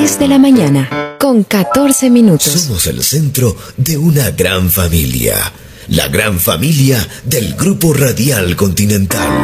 10 de la mañana, con 14 minutos. Somos el centro de una gran familia. La gran familia del Grupo Radial Continental.